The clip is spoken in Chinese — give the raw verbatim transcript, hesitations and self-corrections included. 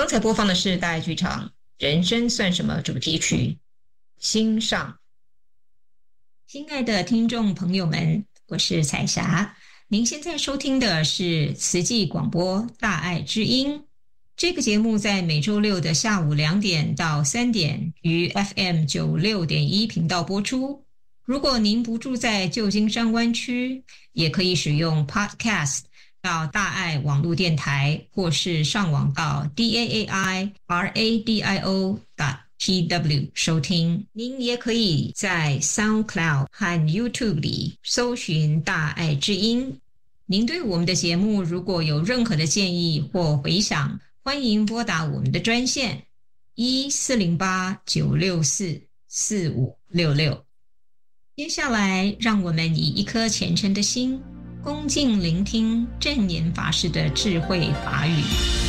刚才播放的是大爱剧场《人生算什么》主题曲心上。亲爱的听众朋友们，我是彩霞，您现在收听的是慈济广播大爱之音。这个节目在每周六的下午两点到三点于 F M 九十六点一 频道播出。如果您不住在旧金山湾区，也可以使用 Podcast 到大爱网络电台，或是上网到 d a a i r a d i o 点 t w 收听。您也可以在 SoundCloud 和 YouTube 里搜寻大爱之音。您对我们的节目如果有任何的建议或回响，欢迎拨打我们的专线一四零八九六四四五六六。接下来让我们以一颗虔诚的心恭敬聆听证严法师的智慧法语。